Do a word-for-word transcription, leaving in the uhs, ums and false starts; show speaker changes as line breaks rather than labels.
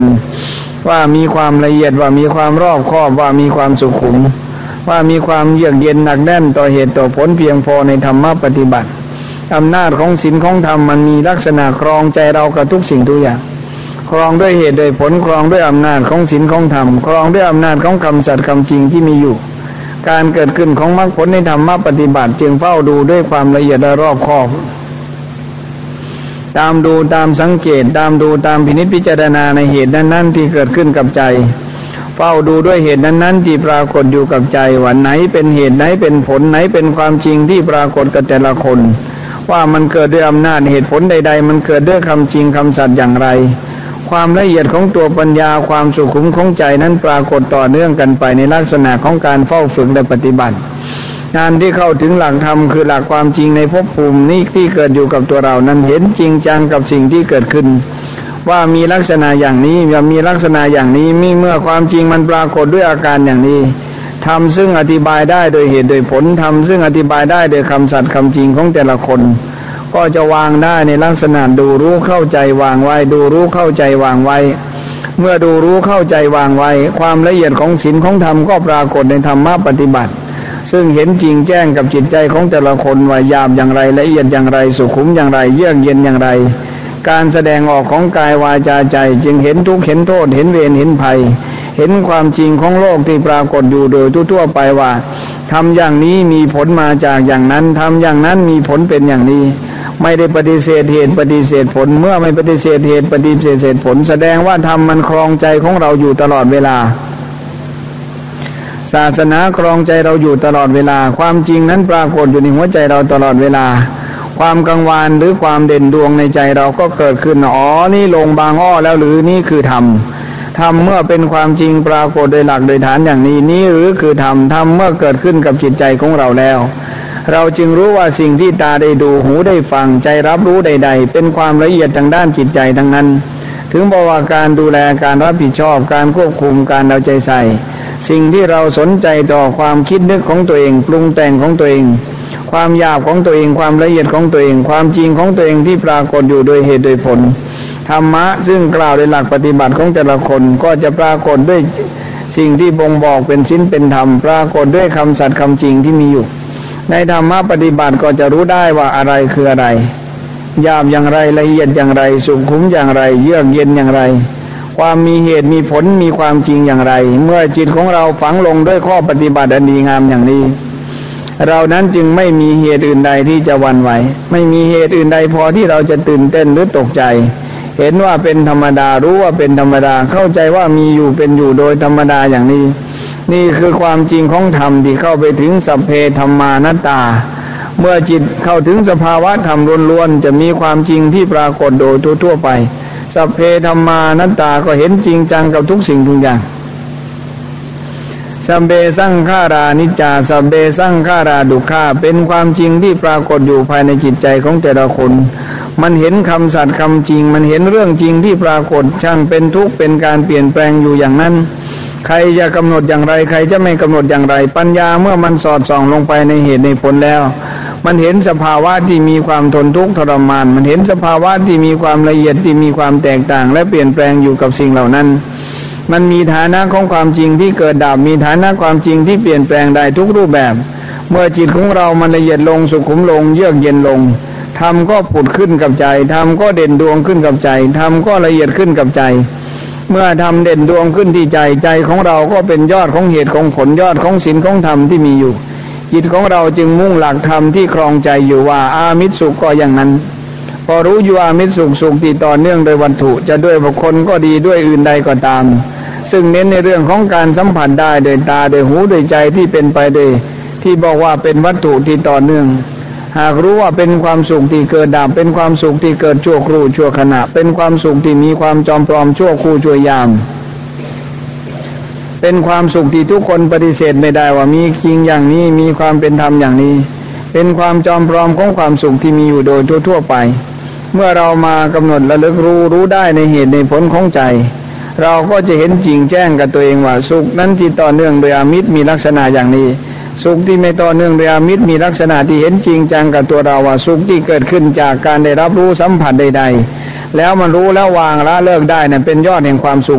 ว่ามีความละเอียดว่ามีความรอบคอบว่ามีความสุขุมว่ามีความเยือกเย็นหนักแน่นต่อเหตุต่อผลเพียงพอในธรรมปฏิบัติอำนาจของศีลของธรรมมันมีลักษณะครองใจเรากับทุกสิ่งทุกอย่างครองด้วยเหตุโดยผลครองด้วยอำนาจของศีลของธรรมครองด้วยอำนาจของคำสัตย์คำจริงที่มีอยู่การเกิดขึ้นของมรรคผลในธรรมปฏิบัติจึงเฝ้าดูด้วยความละเอียดและรอบคอบตามดูตามสังเกตตามดูตามพินิจพิจารณาในเหตุนั้นๆที่เกิดขึ้นกับใจเฝ้าดูด้วยเหตุนั้นๆที่ปรากฏอยู่กับใจว่าไหนเป็นเหตุไหนเป็นผลไหนเป็นความจริงที่ปรากฏกับแต่ละคนว่ามันเกิดด้วยอำนาจเหตุผลใดๆมันเกิดด้วยคำจริงคำสัตย์อย่างไรความละเอียดของตัวปัญญาความสุขุมของใจนั้นปรากฏต่อเนื่องกันไปในลักษณะของการเฝ้าฝึกและปฏิบัติงานที่เข้าถึงหลักธรรมคือหลักความจริงในภพภูมินี้ที่เกิดอยู่กับตัวเรานั้นเห็นจริงจังกับสิ่งที่เกิดขึ้นว่ามีลักษณะอย่างนี้มีลักษณะอย่างนี้มีเมื่อความจริงมันปรากฏด้วยอาการอย่างนี้ทำซึ่งอธิบายได้โดยเหตุโดยผลทำซึ่งอธิบายได้โดยคำสัตย์คำจริงของแต่ละคนก็จะวางได้ในลักษณะดูรู้เข้าใจวางไว้ดูรู้เข้าใจวางไว้เมื่อดูรู้เข้าใจวางไว้ความละเอียดของศีลของธรรมก็ปรากฏในธรรมะปฏิบัติซึ่งเห็นจริงแจ้งกับจิตใจของแต่ละคนว่าหยาบอย่างไรละเอียดอย่างไรสุขุมอย่างไรเยือกเย็นอย่างไรการแสดงออกของกายวาจาใจจึงเห็นทุกข์เห็นโทษเห็นเวรเห็นภัยเห็นความจริงของโลกที่ปรากฏอยู่โดยทั่วๆไปว่าทำอย่างนี้มีผลมาจากอย่างนั้นทำอย่างนั้นมีผลเป็นอย่างนี้ไม่ได้ปฏิเสธเหตุปฏิเสธผลเมื่อไม่ปฏิเสธเหตุปฏิเสธผลแสดงว่าธรรมมันครองใจของเราอยู่ตลอดเวลาศาสนาครองใจเราอยู่ตลอดเวลาความจริงนั้นปรากฏอยู่ในหัวใจเราตลอดเวลาความกังวานหรือความเด่นดวงในใจเราก็เกิดขึ้นอ๋อนี่ลงบางอ้อแล้วหรือนี่คือธรรมธรรมเมื่อเป็นความจริงปรากฏโดยหลักโดยฐานอย่างนี้นี่หรือคือธรรมธรรมเมื่อเกิดขึ้นกับจิตใจของเราแล้วเราจึงรู้ว่าสิ่งที่ตาได้ดูหูได้ฟังใจรับรู้ใดๆเป็นความละเอียดทางด้านจิตใจทั้งนั้นถึงบอกว่าการดูแลการรับผิดชอบการควบคุมการเอาใจใส่สิ่งที่เราสนใจต่อความคิดนึกของตัวเองปรุงแต่งของตัวเองความหยาบของตัวเองความละเอียดของตัวเองความจริงของตัวเองที่ปรากฏอยู่โดยเหตุโดยผลธรรมะซึ่งกล่าวโดยหลักปฏิบัติของแต่ละคนก็จะปรากฏด้วยสิ่งที่บ่งบอกเป็นศีลเป็นธรรมปรากฏด้วยคำสัตย์คำจริงที่มีอยู่ในธรรมะปฏิบัติก็จะรู้ได้ว่าอะไรคืออะไรหยาบอย่างไรละเอียดอย่างไรสุขุมอย่างไรเยือกเย็นอย่างไรความมีเหตุมีผลมีความจริงอย่างไรเมื่อจิตของเราฝังลงด้วยข้อปฏิบัติอันดีงามอย่างนี้เรานั้นจึงไม่มีเหตุอื่นใดที่จะหวั่นไหวไม่มีเหตุอื่นใดพอที่เราจะตื่นเต้นหรือตกใจเห็นว่าเป็นธรรมดารู้ว่าเป็นธรรมดาเข้าใจว่ามีอยู่เป็นอยู่โดยธรรมดาอย่างนี้นี่คือความจริงของธรรมที่เข้าไปถึงสัพเพธัมมานัตตาเมื่อจิตเข้าถึงสภาวะธรรมล้วนๆจะมีความจริงที่ปรากฏโดยทั่วๆไปสัพเพธัมมานัตตาก็เห็นจริงจังกับทุกสิ่งทุกอย่างสัพเพสังขารานิจจาสัพเพสังขาราดุขาเป็นความจริงที่ปรากฏอยู่ภายในจิตใจของแต่ละคนมันเห็นคำสัตย์คำจริงมันเห็นเรื่องจริงที่ปรากฏช่างเป็นทุกข์เป็นการเปลี่ยนแปลงอยู่อย่างนั้นใครจะกำหนดอย่างไรใครจะไม่กำหนดอย่างไรปัญญาเมื่อมันสอดส่องลงไปในเหตุในผลแล้วมันเห็นสภาวะที่มีความทนทุกข์ทรมานมันเห็นสภาวะที่มีความละเอียดที่มีความแตกต่างและเปลี่ยนแปลงอยู่กับสิ่งเหล่านั้นมันมีฐานะของความจริงที่เกิดดับมีฐานะความจริงที่เปลี่ยนแปลงได้ทุกรูปแบบเมื่อจิตของเรามันละเอียดลงสุขุมลงเยือกเย็นลงธรรมก็ผุดขึ้นกับใจธรรมก็เด่นดวงขึ้นกับใจธรรมก็ละเอียดขึ้นกับใจเมื่อธรรมเด่นดวงขึ้นที่ใจใจของเราก็เป็นยอดของเหตุของผลยอดของศีลของธรรมที่มีอยู่จิตของเราจึงมุ่งหลักธรรมที่ครองใจอยู่ว่าอามิตรสุขก็อย่างนั้นพอรู้อยู่อามิตรสุขสุขที่ต่อเนื่องโดยวัตถุจะด้วยบุคคลก็ดีด้วยอื่นใดก็ตามซึ่งเน้นในเรื่องของการสัมผัสได้โดยตาโดยหูโดยใจที่เป็นไปโดยที่บอกว่าเป็นวัตถุที่ต่อเนื่องหากรู้ว่าเป็นความสุขที่เกิดดับเป็นความสุขที่เกิดชั่วครู่ชั่วขณะเป็นความสุขที่มีความจอมปลอมชั่วครู่ชั่วยามเป็นความสุขที่ทุกคนปฏิเสธไม่ได้ว่ามีจริงอย่างนี้มีความเป็นธรรมอย่างนี้เป็นความจอมปลอมของความสุขที่มีอยู่โดยทั่วๆไปเมื่อเรามากำหนดระลึกรู้รู้ได้ในเหตุในผลของใจเราก็จะเห็นจริงแจ้งกับตัวเองว่าสุขนั้นที่ต่อเนื่องโดยอามิตรมีลักษณะอย่างนี้สุขที่ไม่ต่อเนื่องโดยอามิตรมีลักษณะที่เห็นจริงจังกับตัวเราว่าสุขที่เกิดขึ้นจากการได้รับรู้สัมผัสใดๆแล้วมันรู้แล้ววางละเลิกได้เนี่ยเป็นยอดแห่งความสุข